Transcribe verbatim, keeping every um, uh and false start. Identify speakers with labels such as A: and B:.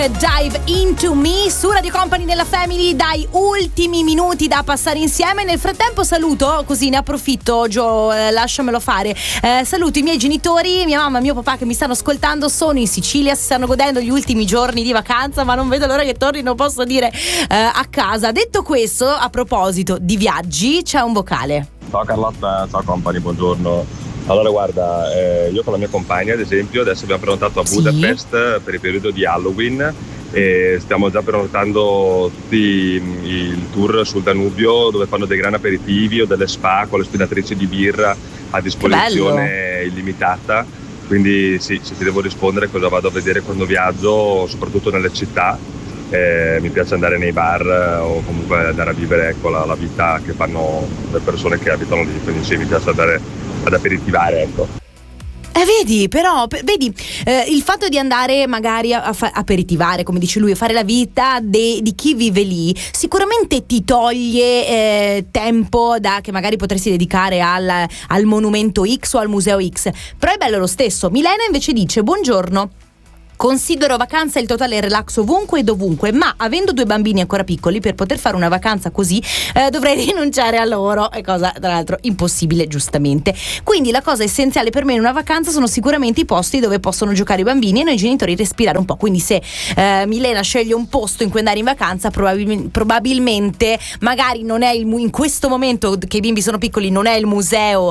A: Dive Into Me su Radio Company nella Family, dai, ultimi minuti da passare insieme. Nel frattempo saluto, così ne approfitto, Gio, eh, lasciamelo fare, eh, saluto i miei genitori, mia mamma e mio papà che mi stanno ascoltando, sono in Sicilia, si stanno godendo gli ultimi giorni di vacanza, ma non vedo l'ora che tornino, posso dire, eh, a casa. Detto questo, a proposito di viaggi, c'è un vocale.
B: Ciao Carlotta, ciao Company, buongiorno. Allora guarda, eh, io con la mia compagna ad esempio adesso abbiamo prenotato a Budapest sì. per il periodo di Halloween e stiamo già prenotando tutti il tour sul Danubio dove fanno dei gran aperitivi o delle spa con le spinatrici di birra a disposizione illimitata, quindi sì, se ti devo rispondere cosa vado a vedere quando viaggio, soprattutto nelle città. Eh, mi piace andare nei bar eh, o comunque andare a vivere ecco, la, la vita che fanno le persone che abitano lì, quindi sì, mi piace andare ad aperitivare, ecco.
A: Eh, vedi, però, p- vedi, eh, il fatto di andare magari a, a fa- aperitivare, come dice lui, a fare la vita de- di chi vive lì, sicuramente ti toglie eh, tempo da che magari potresti dedicare al, al monumento X o al museo X, però è bello lo stesso. Milena invece dice: buongiorno. Considero vacanza il totale relax ovunque e dovunque, ma avendo due bambini ancora piccoli, per poter fare una vacanza così eh, dovrei rinunciare a loro, è cosa tra l'altro impossibile, giustamente. Quindi la cosa essenziale per me in una vacanza sono sicuramente i posti dove possono giocare i bambini e noi genitori respirare un po'. Quindi se eh, Milena sceglie un posto in cui andare in vacanza, probabil- probabilmente magari non è il mu- in questo momento che i bimbi sono piccoli non è il museo